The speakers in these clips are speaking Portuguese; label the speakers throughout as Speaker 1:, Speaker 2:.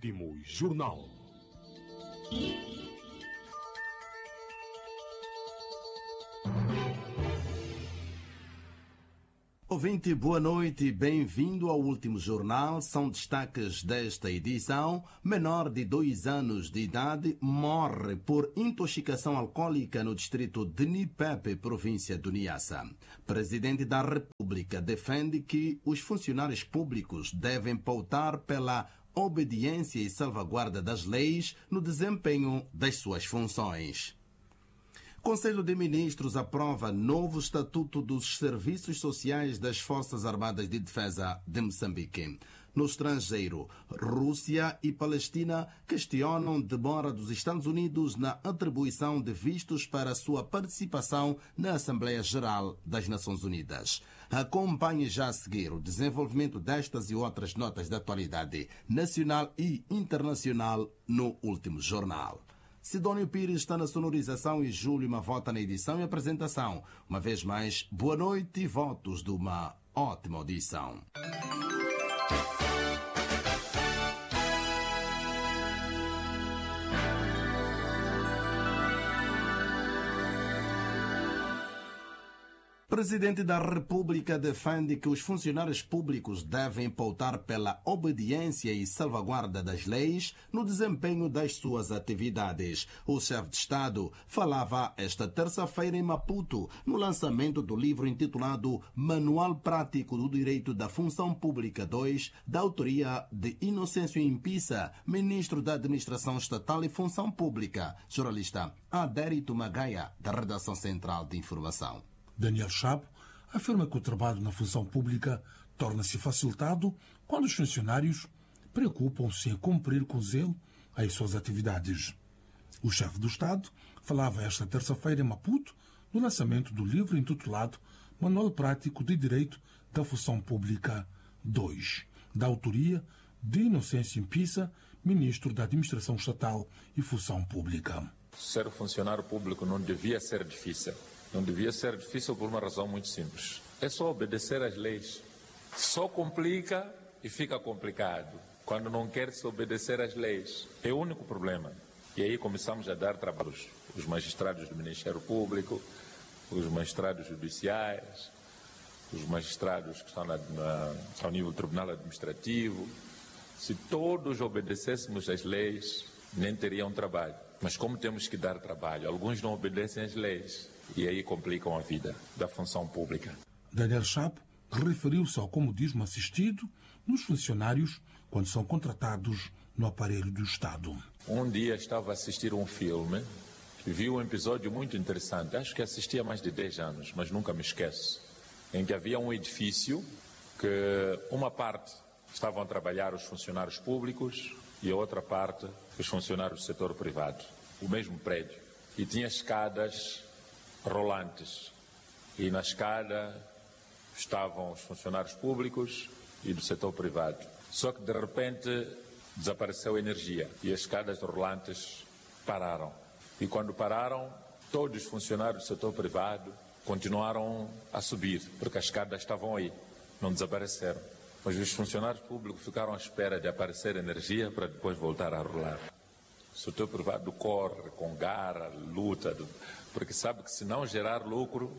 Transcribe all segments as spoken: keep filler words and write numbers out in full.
Speaker 1: Último Jornal.
Speaker 2: Ouvinte, boa noite e bem-vindo ao Último Jornal. São destaques desta edição. Menor de dois anos de idade morre por intoxicação alcoólica no distrito de Nipepe, província do Niassa. Presidente da República defende que os funcionários públicos devem pautar pela obediência e salvaguarda das leis no desempenho das suas funções. Conselho de Ministros aprova novo Estatuto dos Serviços Sociais das Forças Armadas de Defesa de Moçambique. No estrangeiro, Rússia e Palestina questionam demora dos Estados Unidos na atribuição de vistos para sua participação na Assembleia Geral das Nações Unidas. Acompanhe já a seguir o desenvolvimento destas e outras notas de atualidade nacional e internacional no Último Jornal. Sidónio Pires está na sonorização e Júlio Mavota na edição e apresentação. Uma vez mais, boa noite e votos de uma ótima audição. Presidente da República defende que os funcionários públicos devem pautar pela obediência e salvaguarda das leis no desempenho das suas atividades. O chefe de Estado falava esta terça-feira em Maputo, no lançamento do livro intitulado Manual Prático do Direito da Função Pública dois, da autoria de Inocêncio Impissa, ministro da Administração Estatal e Função Pública. Jornalista Adérito Magaia, da Redação Central de Informação.
Speaker 3: Daniel Chapo afirma que o trabalho na função pública torna-se facilitado quando os funcionários preocupam-se em cumprir com zelo as suas atividades. O chefe do Estado falava esta terça-feira em Maputo no lançamento do livro intitulado Manual Prático de Direito da Função Pública dois, da autoria de Inocêncio Impissa, ministro da Administração Estatal e Função Pública.
Speaker 4: Ser funcionário público não devia ser difícil. Não devia ser difícil por uma razão muito simples. É só obedecer às leis. Só complica e fica complicado quando não quer se obedecer às leis. É o único problema. E aí começamos a dar trabalhos. Os magistrados do Ministério Público, os magistrados judiciais, os magistrados que estão na, na, ao nível do Tribunal Administrativo. Se todos obedecêssemos às leis, nem teriam trabalho. Mas como temos que dar trabalho, alguns não obedecem às leis. E aí complicam a vida da função pública.
Speaker 3: Daniel Chapo referiu-se ao comodismo assistido nos funcionários quando são contratados no aparelho do Estado.
Speaker 4: Um dia estava a assistir um filme e vi um episódio muito interessante. Acho que assisti há mais de dez anos, mas nunca me esqueço. Em que havia um edifício que uma parte estavam a trabalhar os funcionários públicos e a outra parte os funcionários do setor privado. O mesmo prédio. E tinha escadas rolantes, e na escada estavam os funcionários públicos e do setor privado. Só que de repente desapareceu a energia e as escadas rolantes pararam. E quando pararam, todos os funcionários do setor privado continuaram a subir, porque as escadas estavam aí, não desapareceram. Mas os funcionários públicos ficaram à espera de aparecer energia para depois voltar a rolar. O setor privado corre com garra, luta, porque sabe que se não gerar lucro,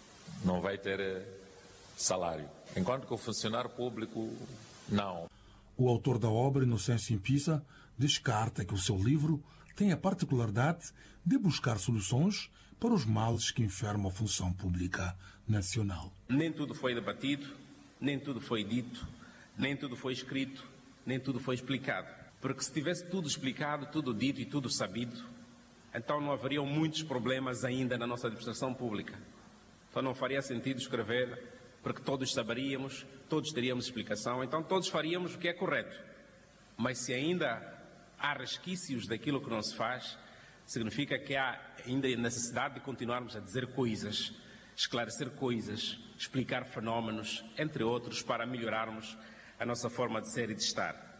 Speaker 4: não vai ter salário. Enquanto que o funcionário público, não.
Speaker 3: O autor da obra, Inocêncio Impissa, descarta que o seu livro tem a particularidade de buscar soluções para os males que enfermam a função pública nacional.
Speaker 5: Nem tudo foi debatido, nem tudo foi dito, nem tudo foi escrito, nem tudo foi explicado. Porque se tivesse tudo explicado, tudo dito e tudo sabido, então não haveriam muitos problemas ainda na nossa administração pública. Então não faria sentido escrever, porque todos saberíamos, todos teríamos explicação, então todos faríamos o que é correto. Mas se ainda há resquícios daquilo que não se faz, significa que há ainda necessidade de continuarmos a dizer coisas, esclarecer coisas, explicar fenómenos, entre outros, para melhorarmos a nossa forma de ser e de estar.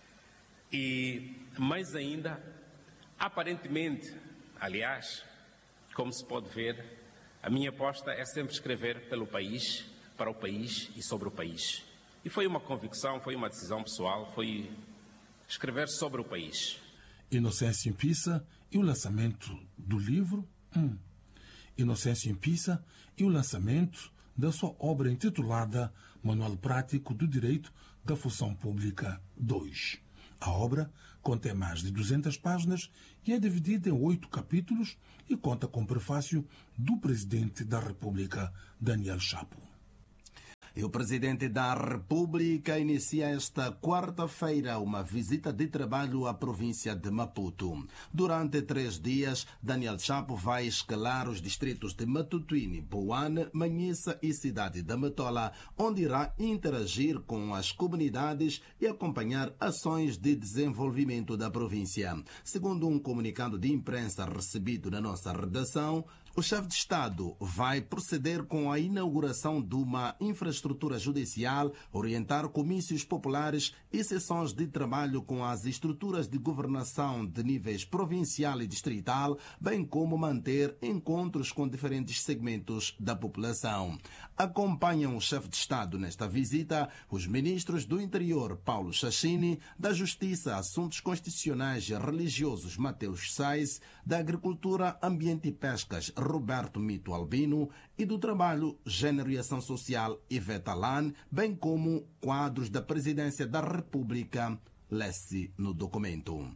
Speaker 5: E, mais ainda, aparentemente, aliás, como se pode ver, a minha aposta é sempre escrever pelo país, para o país e sobre o país. E foi uma convicção, foi uma decisão pessoal, foi escrever sobre o país.
Speaker 3: Inocêncio em Pisa e o lançamento do livro. Hum. Inocêncio em Pisa e o lançamento da sua obra intitulada Manual Prático do Direito da Função Pública dois. A obra contém mais de duzentas páginas e é dividida em oito capítulos e conta com o prefácio do Presidente da República, Daniel Chapo.
Speaker 2: E o Presidente da República inicia esta quarta-feira uma visita de trabalho à província de Maputo. Durante três dias, Daniel Chapo vai escalar os distritos de Matutuini, Boane, Manhissa e Cidade da Matola, onde irá interagir com as comunidades e acompanhar ações de desenvolvimento da província. Segundo um comunicado de imprensa recebido na nossa redação, o chefe de Estado vai proceder com a inauguração de uma infraestrutura judicial, orientar comícios populares e sessões de trabalho com as estruturas de governação de níveis provincial e distrital, bem como manter encontros com diferentes segmentos da população. Acompanham o chefe de Estado nesta visita os ministros do Interior, Paulo Chachini, da Justiça, Assuntos Constitucionais e Religiosos, Mateus Sais, da Agricultura, Ambiente e Pescas, Roberto Mito Albino, e do Trabalho, Gênero e Ação Social, Ivete Alan, bem como quadros da Presidência da República, lê-se no documento.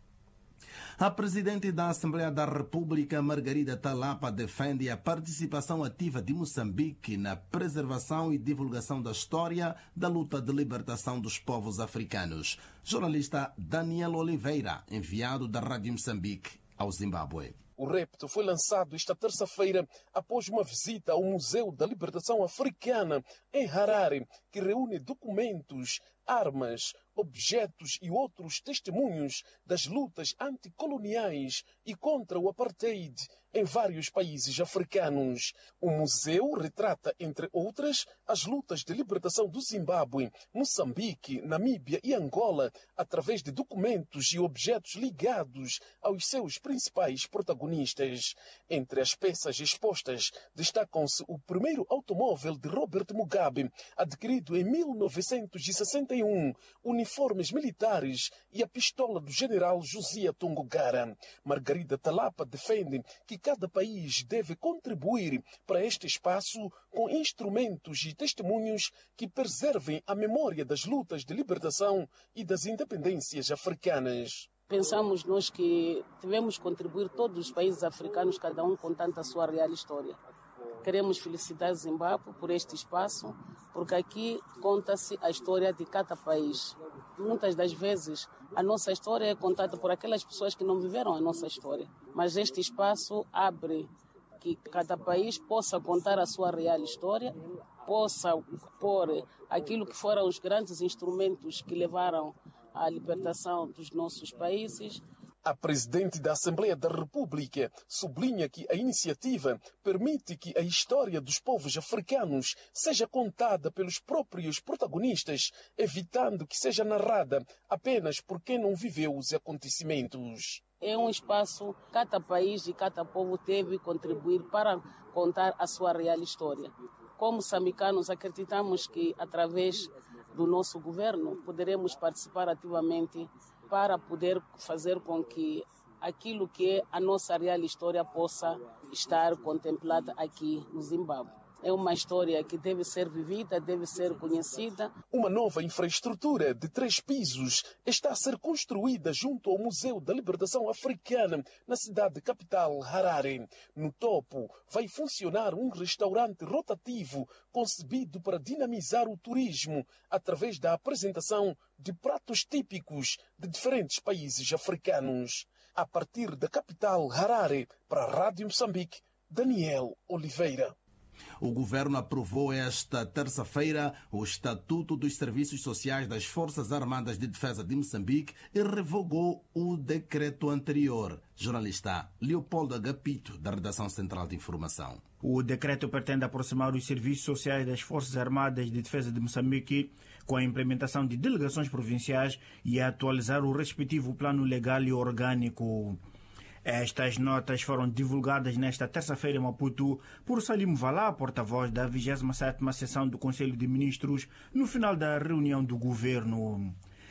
Speaker 2: A Presidente da Assembleia da República, Margarida Talapa, defende a participação ativa de Moçambique na preservação e divulgação da história da luta de libertação dos povos africanos. Jornalista Daniel Oliveira, enviado da Rádio Moçambique ao Zimbábue.
Speaker 1: O repto foi lançado esta terça-feira após uma visita ao Museu da Libertação Africana em Harare, que reúne documentos, armas, objetos e outros testemunhos das lutas anticoloniais e contra o apartheid em vários países africanos. O museu retrata, entre outras, as lutas de libertação do Zimbábue, Moçambique, Namíbia e Angola, através de documentos e objetos ligados aos seus principais protagonistas. Entre as peças expostas, destacam-se o primeiro automóvel de Robert Mugabe, adquirido em mil novecentos e sessenta e um, uniformes militares e a pistola do general Josiah Tungugara. Margarida Talapa defende que cada país deve contribuir para este espaço com instrumentos e testemunhos que preservem a memória das lutas de libertação e das independências africanas.
Speaker 6: Pensamos nós que devemos contribuir todos os países africanos, cada um contando a sua real história. Queremos felicitar Zimbábue por este espaço, porque aqui conta-se a história de cada país. Muitas das vezes a nossa história é contada por aquelas pessoas que não viveram a nossa história. Mas este espaço abre que cada país possa contar a sua real história, possa pôr aquilo que foram os grandes instrumentos que levaram à libertação dos nossos países.
Speaker 1: A Presidente da Assembleia da República sublinha que a iniciativa permite que a história dos povos africanos seja contada pelos próprios protagonistas, evitando que seja narrada apenas por quem não viveu os acontecimentos.
Speaker 6: É um espaço, cada país e cada povo deve contribuir para contar a sua real história. Como moçambicanos, acreditamos que, através do nosso governo, poderemos participar ativamente para poder fazer com que aquilo que é a nossa real história possa estar contemplada aqui no Zimbábue. É uma história que deve ser vivida, deve ser conhecida.
Speaker 1: Uma nova infraestrutura de três pisos está a ser construída junto ao Museu da Libertação Africana, na cidade capital, Harare. No topo vai funcionar um restaurante rotativo concebido para dinamizar o turismo através da apresentação de pratos típicos de diferentes países africanos. A partir da capital, Harare, para a Rádio Moçambique, Daniel Oliveira.
Speaker 2: O governo aprovou esta terça-feira o Estatuto dos Serviços Sociais das Forças Armadas de Defesa de Moçambique e revogou o decreto anterior. Jornalista Leopoldo Agapito, da Redação Central de Informação.
Speaker 7: O decreto pretende aproximar os serviços sociais das Forças Armadas de Defesa de Moçambique com a implementação de delegações provinciais e atualizar o respectivo plano legal e orgânico. Estas notas foram divulgadas nesta terça-feira em Maputo por Salim Valá, porta-voz da vigésima sétima sessão do Conselho de Ministros, no final da reunião do governo.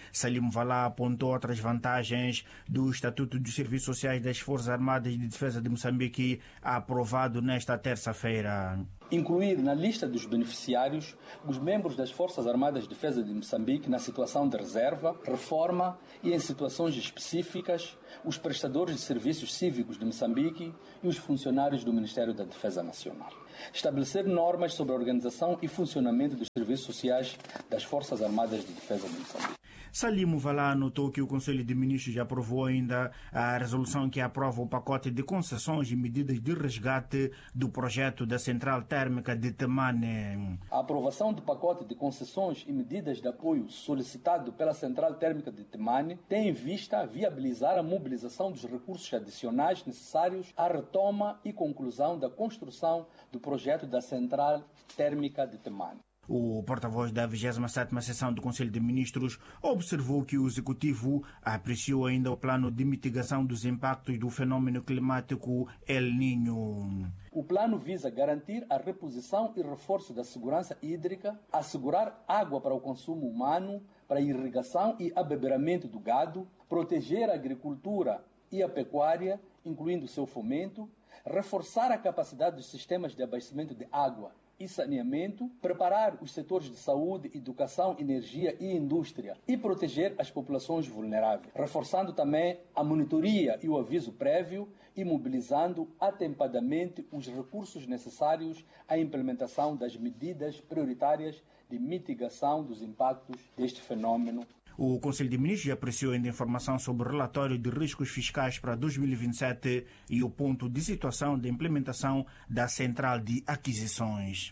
Speaker 7: Salim Valá apontou outras vantagens do Estatuto dos Serviços Sociais das Forças Armadas de Defesa de Moçambique, aprovado nesta terça-feira.
Speaker 8: Incluir na lista dos beneficiários os membros das Forças Armadas de Defesa de Moçambique na situação de reserva, reforma e em situações específicas, os prestadores de serviços cívicos de Moçambique e os funcionários do Ministério da Defesa Nacional. Estabelecer normas sobre a organização e funcionamento dos serviços sociais das Forças Armadas de Defesa de Moçambique.
Speaker 7: Salim Valá anotou que o Conselho de Ministros já aprovou ainda a resolução que aprova o pacote de concessões e medidas de resgate do projeto da Central Térmica de Temane.
Speaker 8: A aprovação do pacote de concessões e medidas de apoio solicitado pela Central Térmica de Temane tem em vista viabilizar a mobilização dos recursos adicionais necessários à retoma e conclusão da construção do projeto da Central Térmica de Temane.
Speaker 7: O porta-voz da vigésima sétima Sessão do Conselho de Ministros observou que o Executivo apreciou ainda o plano de mitigação dos impactos do fenômeno climático El Niño.
Speaker 8: O plano visa garantir a reposição e reforço da segurança hídrica, assegurar água para o consumo humano, para a irrigação e abeberamento do gado, proteger a agricultura e a pecuária, incluindo seu fomento, reforçar a capacidade dos sistemas de abastecimento de água e saneamento, preparar os setores de saúde, educação, energia e indústria e proteger as populações vulneráveis, reforçando também a monitoria e o aviso prévio e mobilizando atempadamente os recursos necessários à implementação das medidas prioritárias de mitigação dos impactos deste fenômeno.
Speaker 7: O Conselho de Ministros apreciou ainda informação sobre o relatório de riscos fiscais para dois mil e vinte e sete e o ponto de situação da implementação da Central de Aquisições.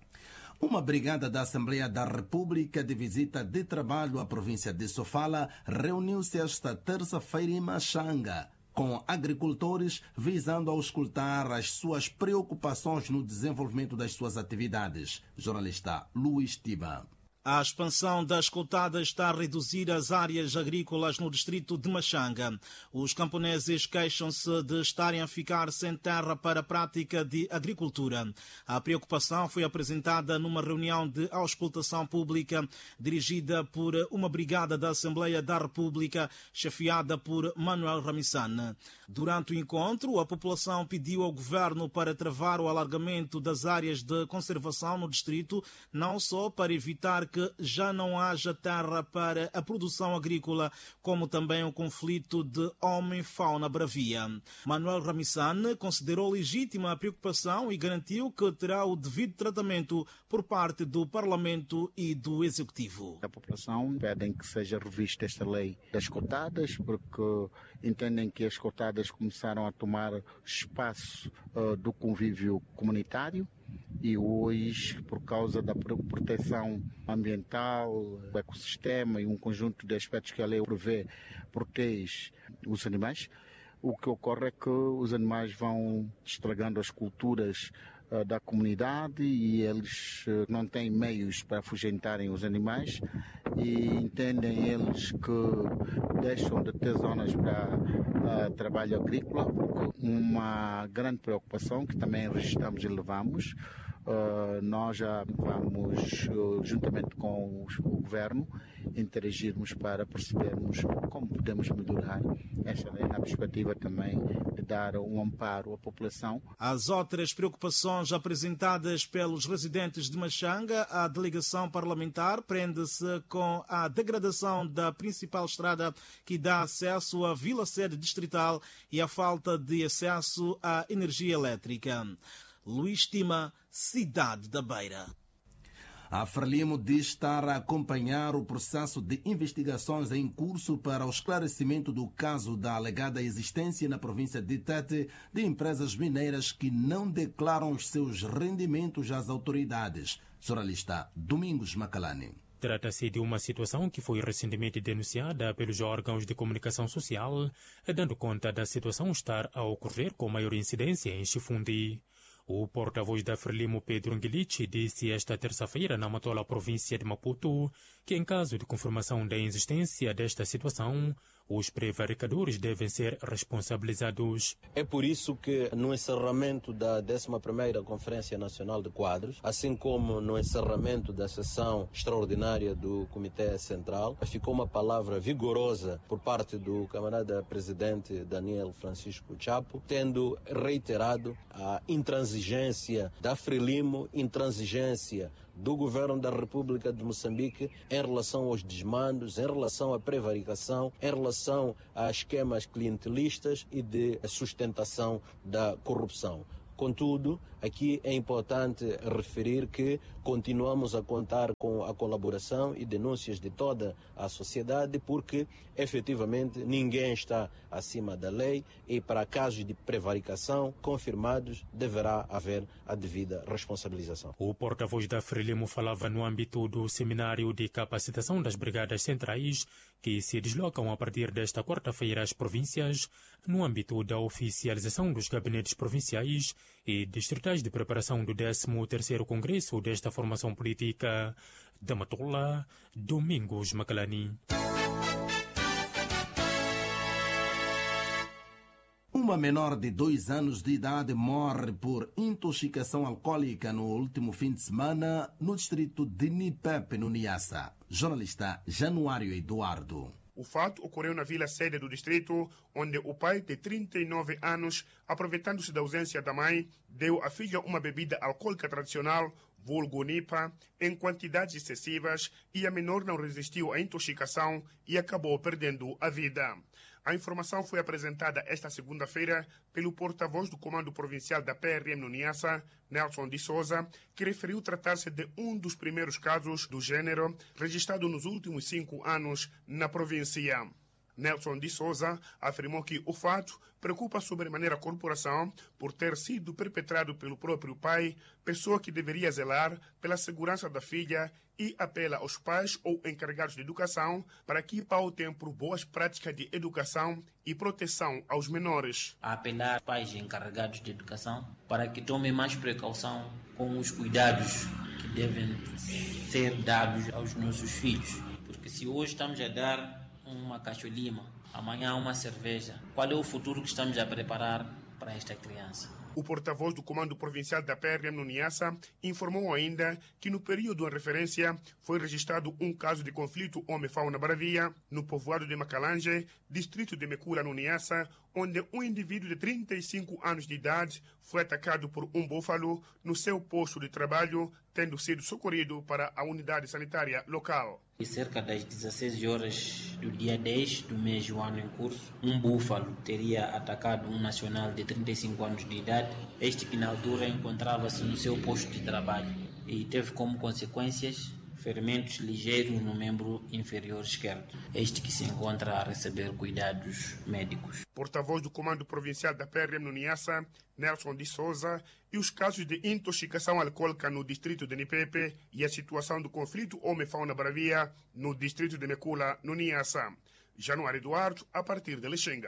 Speaker 2: Uma brigada da Assembleia da República de visita de trabalho à província de Sofala reuniu-se esta terça-feira em Machanga com agricultores, visando auscultar as suas preocupações no desenvolvimento das suas atividades. Jornalista Luís Tiba.
Speaker 9: A expansão das cotadas está a reduzir as áreas agrícolas no distrito de Machanga. Os camponeses queixam-se de estarem a ficar sem terra para a prática de agricultura. A preocupação foi apresentada numa reunião de auscultação pública dirigida por uma brigada da Assembleia da República, chefiada por Manuel Ramissane. Durante o encontro, a população pediu ao governo para travar o alargamento das áreas de conservação no distrito, não só para evitar que já não haja terra para a produção agrícola, como também o conflito de homem-fauna bravia. Manuel Ramissane considerou legítima a preocupação e garantiu que terá o devido tratamento por parte do Parlamento e do Executivo.
Speaker 10: A população pede que seja revista esta lei das cotadas, porque entendem que as cotadas começaram a tomar espaço uh, do convívio comunitário. E hoje, por causa da proteção ambiental, do ecossistema e um conjunto de aspectos que a lei prevê, protege os animais, o que ocorre é que os animais vão estragando as culturas uh, da comunidade e eles uh, não têm meios para afugentarem os animais e entendem eles que deixam de ter zonas para uh, trabalho agrícola, porque uma grande preocupação que também registramos e levamos. Uh, nós já vamos, uh, juntamente com o, o Governo, interagirmos para percebermos como podemos melhorar esta lei, na perspectiva também de dar um amparo à população.
Speaker 9: As outras preocupações apresentadas pelos residentes de Machanga, a delegação parlamentar prende-se com a degradação da principal estrada que dá acesso à vila-sede distrital e a falta de acesso à energia elétrica. Luís Tima, Cidade da Beira.
Speaker 2: A Frelimo diz estar a acompanhar o processo de investigações em curso para o esclarecimento do caso da alegada existência na província de Tete de empresas mineiras que não declaram os seus rendimentos às autoridades. Jornalista Domingos Macalani.
Speaker 11: Trata-se de uma situação que foi recentemente denunciada pelos órgãos de comunicação social, dando conta da situação estar a ocorrer com maior incidência em Chifundi. O porta-voz da Frelimo, Pedro Nguilichi, disse esta terça-feira na Matola, província de Maputo, que em caso de confirmação da existência desta situação, os prevaricadores devem ser responsabilizados.
Speaker 12: É por isso que no encerramento da décima primeira Conferência Nacional de Quadros, assim como no encerramento da sessão extraordinária do Comitê Central, ficou uma palavra vigorosa por parte do camarada presidente Daniel Francisco Chapo, tendo reiterado a intransigência da Frelimo, intransigência do governo da República de Moçambique em relação aos desmandos, em relação à prevaricação, em relação a esquemas clientelistas e de sustentação da corrupção. Contudo, aqui é importante referir que continuamos a contar com a colaboração e denúncias de toda a sociedade, porque efetivamente ninguém está acima da lei e para casos de prevaricação confirmados deverá haver a devida responsabilização.
Speaker 11: O porta-voz da Frelimo falava no âmbito do seminário de capacitação das brigadas centrais que se deslocam a partir desta quarta-feira às províncias no âmbito da oficialização dos gabinetes provinciais e distritais de preparação do décimo terceiro Congresso desta formação política. Da Matola, Domingos Macalani.
Speaker 2: Uma menor de dois anos de idade morre por intoxicação alcoólica no último fim de semana no distrito de Nipepe, no Niassa. Jornalista Januário Eduardo.
Speaker 13: O fato ocorreu na vila sede do distrito, onde o pai, de trinta e nove anos, aproveitando-se da ausência da mãe, deu à filha uma bebida alcoólica tradicional, vulgo Nipa, em quantidades excessivas, e a menor não resistiu à intoxicação e acabou perdendo a vida. A informação foi apresentada esta segunda-feira pelo porta-voz do Comando Provincial da P R M no Niassa, Nelson de Souza, que referiu tratar-se de um dos primeiros casos do gênero registrado nos últimos cinco anos na província. Nelson de Souza afirmou que o fato preocupa sobremaneira a corporação por ter sido perpetrado pelo próprio pai, pessoa que deveria zelar pela segurança da filha, e apela aos pais ou encarregados de educação para que pautem por boas práticas de educação e proteção aos menores.
Speaker 14: A apelar aos pais e encarregados de educação para que tomem mais precaução com os cuidados que devem ser dados aos nossos filhos. Porque se hoje estamos a dar uma cacholima, amanhã uma cerveja, qual é o futuro que estamos a preparar para esta criança?
Speaker 13: O porta-voz do Comando Provincial da P R M no Niassa informou ainda que no período em referência foi registrado um caso de conflito homem-fauna-bravia no povoado de Macalange, distrito de Mecula, no Niassa, onde um indivíduo de trinta e cinco anos de idade foi atacado por um búfalo no seu posto de trabalho, tendo sido socorrido para a unidade sanitária local.
Speaker 14: E cerca das dezesseis horas do dia dez do mês do ano em curso, um búfalo teria atacado um nacional de trinta e cinco anos de idade, este que na altura encontrava-se no seu posto de trabalho e teve como consequências ferimentos ligeiros no membro inferior esquerdo, este que se encontra a receber cuidados médicos.
Speaker 13: Porta-voz do Comando Provincial da P R M no Niassa, Nelson de Souza, e os casos de intoxicação alcoólica no distrito de Nipepe e a situação do conflito homem-fauna-bravia no distrito de Mecula, no Niassa. Januário Eduardo, a partir de Lixinga.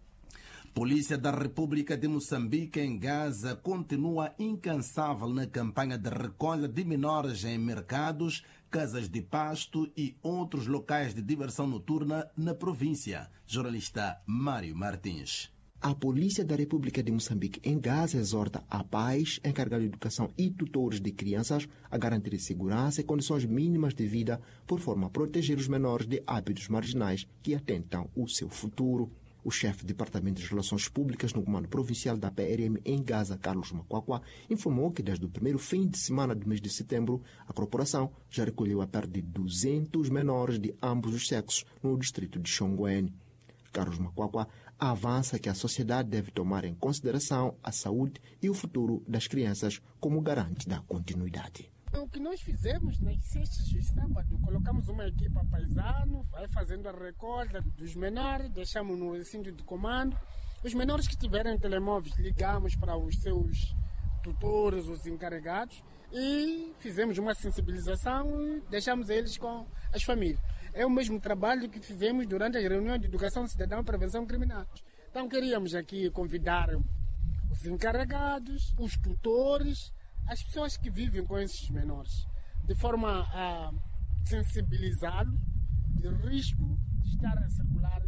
Speaker 2: Polícia da República de Moçambique em Gaza continua incansável na campanha de recolha de menores em mercados, casas de pasto e outros locais de diversão noturna na província. Jornalista Mário Martins.
Speaker 15: A Polícia da República de Moçambique em Gaza exorta a pais, encarregados de educação e tutores de crianças a garantir segurança e condições mínimas de vida por forma a proteger os menores de hábitos marginais que atentam o seu futuro. O chefe do Departamento de Relações Públicas no Comando Provincial da P R M em Gaza, Carlos Macuacua, informou que desde o primeiro fim de semana do mês de setembro, a corporação já recolheu a perto de duzentos menores de ambos os sexos no distrito de Xonguene. Carlos Macuacua avança que a sociedade deve tomar em consideração a saúde e o futuro das crianças como garante da continuidade.
Speaker 16: O que nós fizemos nas sextas e sábados, colocamos uma equipa paisano, vai fazendo a recolha dos menores, deixamos no recinto de comando. Os menores que tiverem telemóveis, ligamos para os seus tutores, os encarregados, e fizemos uma sensibilização e deixamos eles com as famílias. É o mesmo trabalho que fizemos durante as reuniões de educação cidadã e prevenção criminal. Então queríamos aqui convidar os encarregados, os tutores, as pessoas que vivem com esses menores, de forma a sensibilizá-los de risco de estar a circular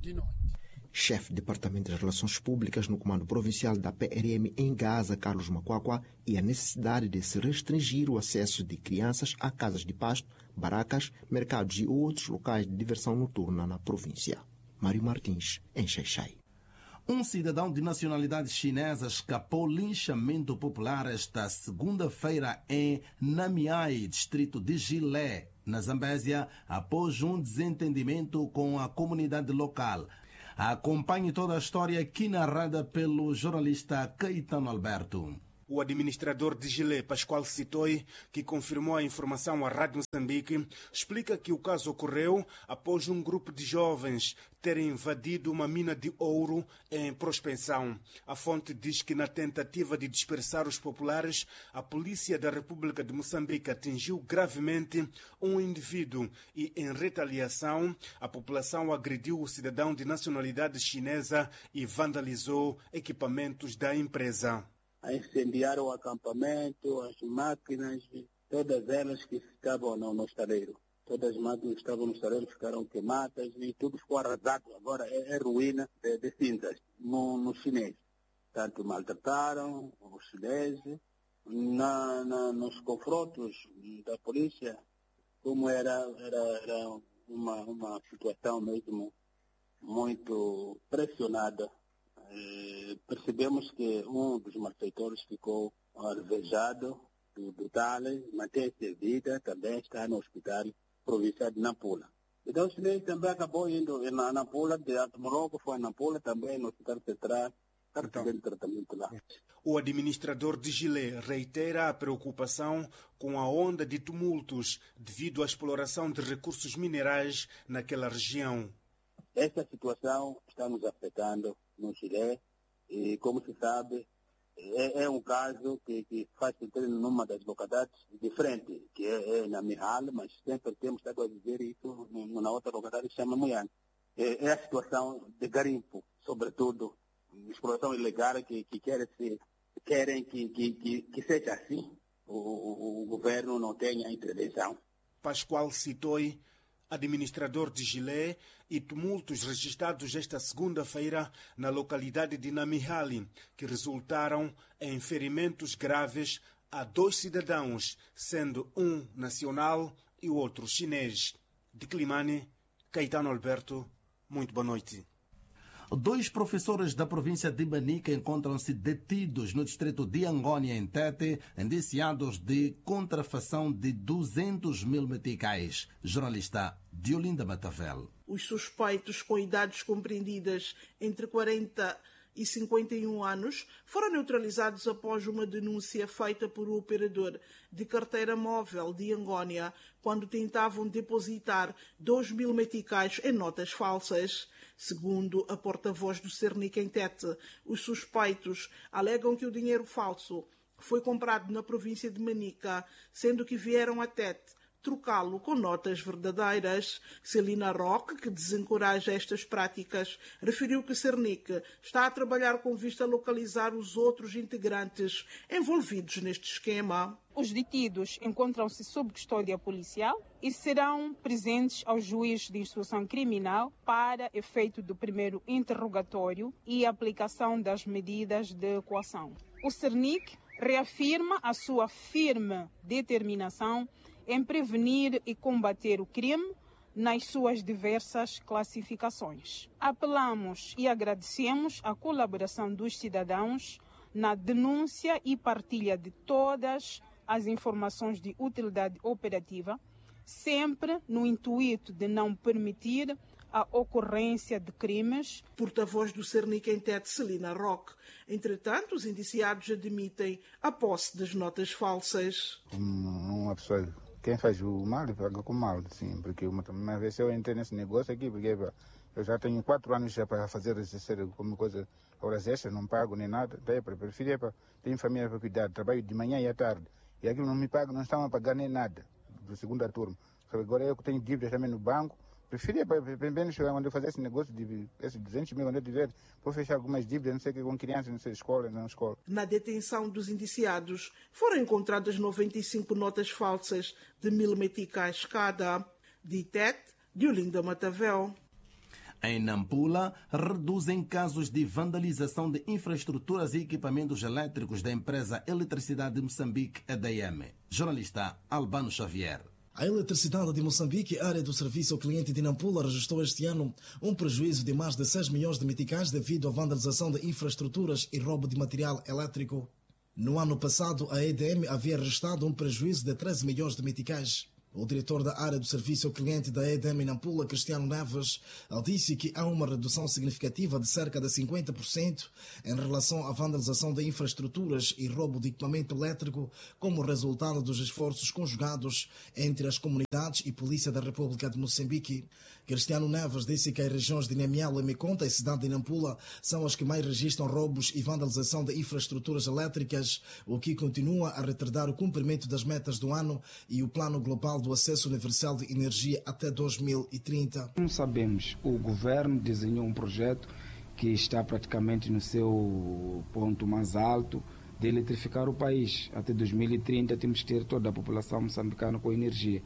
Speaker 16: de noite.
Speaker 15: Chefe de Departamento das Relações Públicas no Comando Provincial da P R M em Gaza, Carlos Macuacua, e a necessidade de se restringir o acesso de crianças a casas de pasto, barracas, mercados e outros locais de diversão noturna na província. Mário Martins, em Xai-Xai.
Speaker 2: Um cidadão de nacionalidade chinesa escapou linchamento popular esta segunda-feira em Namiai, distrito de Gilé, na Zambésia, após um desentendimento com a comunidade local. Acompanhe toda a história aqui narrada pelo jornalista Caetano Alberto.
Speaker 17: O administrador de Gilé, Pascoal Citoi, que confirmou a informação à Rádio Moçambique, explica que o caso ocorreu após um grupo de jovens terem invadido uma mina de ouro em prospecção. A fonte diz que na tentativa de dispersar os populares, a polícia da República de Moçambique atingiu gravemente um indivíduo e, em retaliação, a população agrediu o cidadão de nacionalidade chinesa e vandalizou equipamentos da empresa.
Speaker 18: A incendiar o acampamento, as máquinas, todas elas que estavam no, no estaleiro. Todas as máquinas que estavam no estaleiro ficaram queimadas e tudo ficou arrasado. Agora é, é ruína de, de cinzas no, no chinês. Tanto maltrataram os chineses. Na, na, nos confrontos da polícia, como era, era, era uma, uma situação mesmo muito pressionada, Eh, percebemos que um dos malfeitores ficou alvejado do, do Tales, mantém-se vida, também está no hospital provincial de Nampula. Então o chinês também acabou indo na Nampula, de Atomologo foi a Nampula, também no hospital central, está recebendo tratamento lá.
Speaker 17: O administrador de Gilé reitera a preocupação com a onda de tumultos devido à exploração de recursos minerais naquela região.
Speaker 18: Essa situação está nos afetando no Chile, e como se sabe, é, é um caso que, que faz sentido numa das localidades diferentes, que é, é na Mihal, mas sempre temos que dizer isso na outra localidade que se chama Muiane. É, é a situação de garimpo, sobretudo, exploração ilegal que, que querem, se, querem que, que, que, que seja assim, o, o, o governo não tenha intervenção.
Speaker 17: Pascoal Citoi, administrador de Gilé, e tumultos registrados esta segunda-feira na localidade de Namihali, que resultaram em ferimentos graves a dois cidadãos, sendo um nacional e o outro chinês. De Climane, Caetano Alberto, muito boa noite.
Speaker 2: Dois professores da província de Manica encontram-se detidos no distrito de Angônia, em Tete, indiciados de contrafação de duzentos mil meticais. Jornalista Diolinda Matavel.
Speaker 19: Os suspeitos com idades compreendidas entre quarenta e cinquenta e um anos foram neutralizados após uma denúncia feita por um operador de carteira móvel de Angônia quando tentavam depositar dois mil meticais em notas falsas. Segundo a porta-voz do Cernic em Tete, os suspeitos alegam que o dinheiro falso foi comprado na província de Manica, sendo que vieram a Tete trocá-lo com notas verdadeiras. Celina Roque, que desencoraja estas práticas, referiu que Cernic está a trabalhar com vista a localizar os outros integrantes envolvidos neste esquema.
Speaker 20: Os detidos encontram-se sob custódia policial e serão presentes ao juiz de instrução criminal para efeito do primeiro interrogatório e aplicação das medidas de coação. O Cernic reafirma a sua firme determinação em prevenir e combater o crime nas suas diversas classificações. Apelamos e agradecemos a colaboração dos cidadãos na denúncia e partilha de todas as informações de utilidade operativa, sempre no intuito de não permitir a ocorrência de crimes.
Speaker 19: Porta-voz do Cernic em Tete, Celina Roque. Entretanto, os indiciados admitem a posse das notas falsas.
Speaker 21: Uma pessoa, quem faz o mal, paga com mal, sim, porque uma, uma vez eu entrei nesse negócio aqui, porque eu já tenho quatro anos já para fazer registrar como coisa, horas extras, não pago nem nada, daí para preferir, para, tenho família para cuidar, trabalho de manhã e à tarde, e aquilo não me paga, não estão a pagar nem nada, do segunda turma. Agora eu que tenho dívidas também no banco, preferia para menos quando eu fazer esse negócio de esses duzentos mil, quando eu tiver, vou fechar algumas dívidas, não sei o que, com crianças, não sei, escola, não escola.
Speaker 19: Na detenção dos indiciados foram encontradas noventa e cinco notas falsas de mil meticais cada. De Tete, Diolinda Matavel.
Speaker 2: Em Nampula, reduzem casos de vandalização de infraestruturas e equipamentos elétricos da empresa Eletricidade de Moçambique, E D M. Jornalista Albano Xavier.
Speaker 4: A Eletricidade de Moçambique, área do serviço ao cliente de Nampula, registrou este ano um prejuízo de mais de seis milhões de meticais devido à vandalização de infraestruturas e roubo de material elétrico. No ano passado, a E D M havia registrado um prejuízo de treze milhões de meticais. O diretor da área do serviço ao cliente da E D M em Nampula, Cristiano Neves, disse que há uma redução significativa de cerca de cinquenta por cento em relação à vandalização de infraestruturas e roubo de equipamento elétrico como resultado dos esforços conjugados entre as comunidades e Polícia da República de Moçambique. Cristiano Neves disse que as regiões de Namiala, Meconta e cidade de Nampula são as que mais registram roubos e vandalização de infraestruturas elétricas, o que continua a retardar o cumprimento das metas do ano e o plano global do acesso universal de energia até dois mil e trinta.
Speaker 22: Como sabemos, o governo desenhou um projeto que está praticamente no seu ponto mais alto de eletrificar o país. Até dois mil e trinta temos que ter toda a população moçambicana com energia.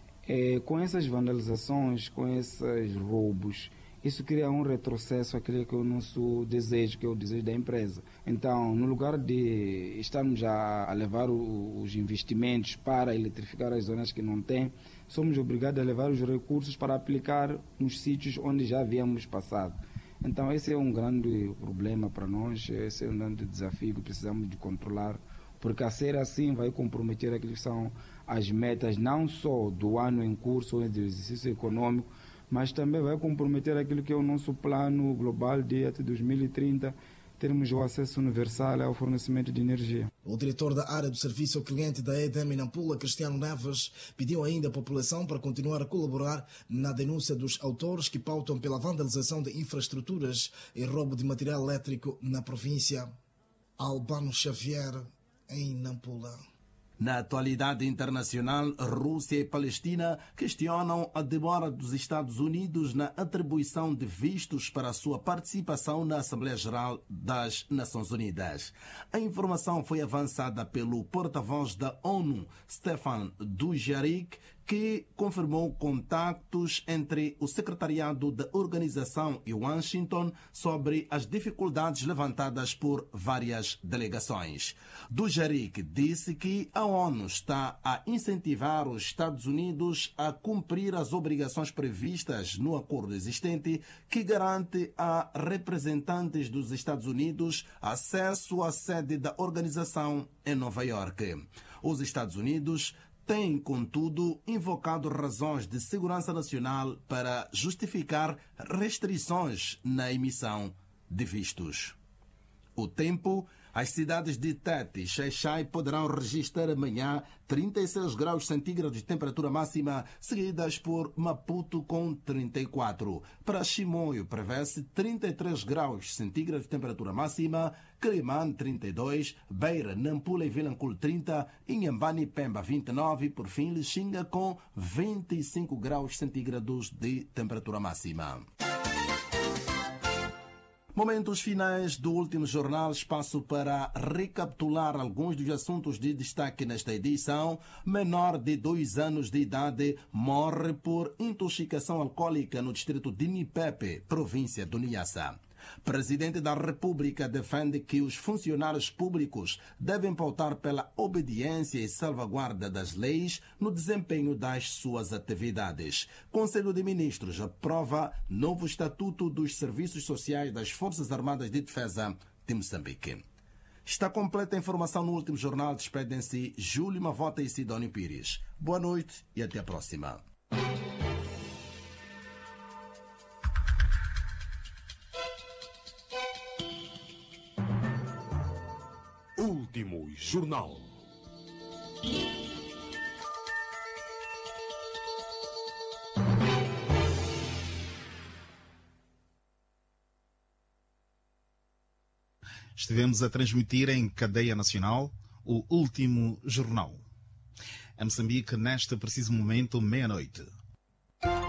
Speaker 22: É, com essas vandalizações, com esses roubos, isso cria um retrocesso àquele que é o nosso desejo, que é o desejo da empresa. Então, no lugar de estarmos a, a levar o, os investimentos para eletrificar as zonas que não têm, somos obrigados a levar os recursos para aplicar nos sítios onde já havíamos passado. Então, esse é um grande problema para nós, esse é um grande desafio que precisamos de controlar, porque a ser assim vai comprometer aquilo que são as metas não só do ano em curso ou do exercício econômico, mas também vai comprometer aquilo que é o nosso plano global de até dois mil e trinta, termos o acesso universal ao fornecimento de energia.
Speaker 4: O diretor da área do serviço ao cliente da E D M em Nampula, Cristiano Neves, pediu ainda à população para continuar a colaborar na denúncia dos autores que pautam pela vandalização de infraestruturas e roubo de material elétrico na província. Albano Xavier, em Nampula.
Speaker 2: Na atualidade internacional, Rússia e Palestina questionam a demora dos Estados Unidos na atribuição de vistos para a sua participação na Assembleia Geral das Nações Unidas. A informação foi avançada pelo porta-voz da ONU, Stefan Dujarric, que confirmou contactos entre o secretariado da organização e Washington sobre as dificuldades levantadas por várias delegações. Dujarric disse que a ONU está a incentivar os Estados Unidos a cumprir as obrigações previstas no acordo existente que garante a representantes dos Estados Unidos acesso à sede da organização em Nova Iorque. Os Estados Unidos tem, contudo, invocado razões de segurança nacional para justificar restrições na emissão de vistos. O tempo, as cidades de Tete e Xai-Xai poderão registrar amanhã trinta e seis graus centígrados de temperatura máxima, seguidas por Maputo com trinta e quatro. Para Chimoio, prevê-se trinta e três graus centígrados de temperatura máxima, Quelimane trinta e dois, Beira, Nampula e Vilanculo trinta, Inhambane e Pemba vinte e nove, por fim Lixinga com vinte e cinco graus centígrados de temperatura máxima. Momentos finais do último jornal, espaço para recapitular alguns dos assuntos de destaque nesta edição. Menor de dois anos de idade morre por intoxicação alcoólica no distrito de Nipepe, província do Niassa. Presidente da República defende que os funcionários públicos devem pautar pela obediência e salvaguarda das leis no desempenho das suas atividades. Conselho de Ministros aprova novo Estatuto dos Serviços Sociais das Forças Armadas de Defesa de Moçambique. Está completa a informação no último jornal. Despedem-se Júlio Mavota e Sidónio Pires. Boa noite e até a próxima.
Speaker 23: Último jornal.
Speaker 24: Estivemos a transmitir em cadeia nacional o último jornal. Em Moçambique, neste preciso momento, meia-noite.